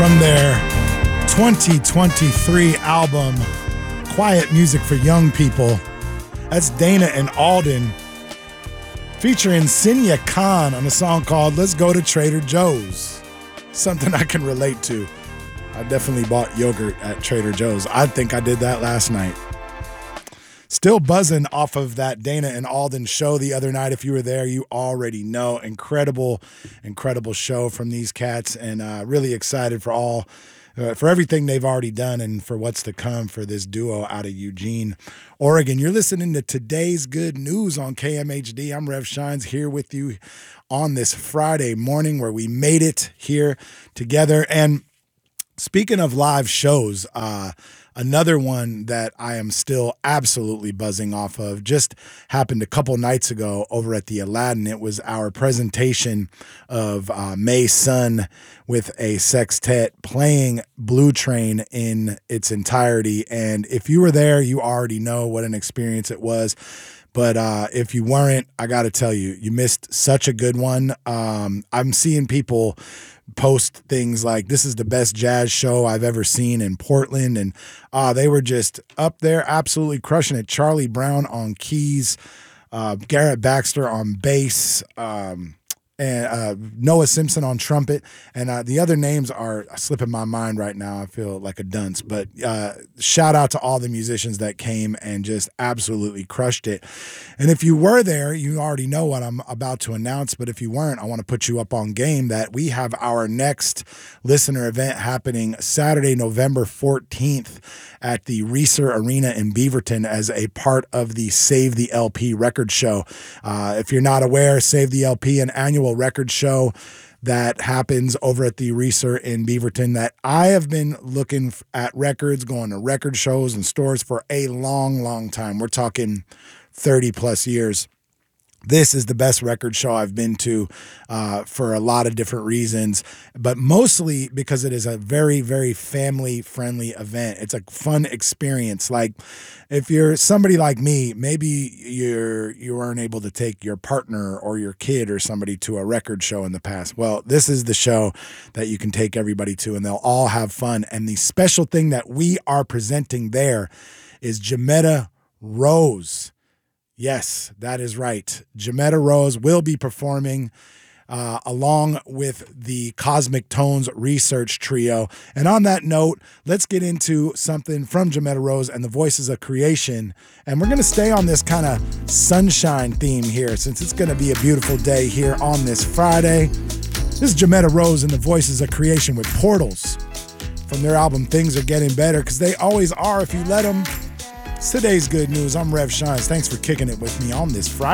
from their 2023 album, Quiet Music for Young People. That's Dana and Alden featuring Sinya Khan on a song called Let's Go to Trader Joe's. Something I can relate to. I definitely bought yogurt at Trader Joe's. I think I did that last night. Still buzzing off of that Dana and Alden show the other night. If you were there, you already know. Incredible show from these cats, and really excited for everything they've already done and for what's to come for this duo out of Eugene, Oregon. You're listening to Today's Good News on KMHD. I'm Rev Shines here with you on this Friday morning where we made it here together. And speaking of live shows, another one that I am still absolutely buzzing off of just happened a couple nights ago over at the Aladdin. It was our presentation of May Sun with a sextet playing Blue Train in its entirety. And if you were there, you already know what an experience it was. But if you weren't, I got to tell you, you missed such a good one. I'm seeing people post things like, this is the best jazz show I've ever seen in Portland. And they were just up there absolutely crushing it. Charlie Brown on keys, Garrett Baxter on bass, and Noah Simpson on trumpet. And the other names are slipping my mind right now. I feel like a dunce. But shout out to all the musicians that came and just absolutely crushed it. And if you were there, you already know what I'm about to announce. But if you weren't, I want to put you up on game that we have our next listener event happening Saturday, November 14th at the Reeser Arena in Beaverton as a part of the Save the LP record show. If you're not aware, Save the LP, an annual record show that happens over at the Reeser in Beaverton, that I have been looking at records, going to record shows and stores for a long time. We're talking 30 plus years. This is the best record show I've been to for a lot of different reasons, but mostly because it is a very, very family-friendly event. It's a fun experience. Like, if you're somebody like me, maybe you weren't able to take your partner or your kid or somebody to a record show in the past. Well, this is the show that you can take everybody to, and they'll all have fun. And the special thing that we are presenting there is Jametta Rose. Yes, that is right. Jametta Rose will be performing along with the Cosmic Tones Research Trio. And on that note, let's get into something from Jametta Rose and the Voices of Creation. And we're going to stay on this kind of sunshine theme here, since it's going to be a beautiful day here on this Friday. This is Jametta Rose and the Voices of Creation with Portals from their album Things Are Getting Better, because they always are if you let them. It's Today's Good News. I'm Rev Shines. Thanks for kicking it with me on this Friday.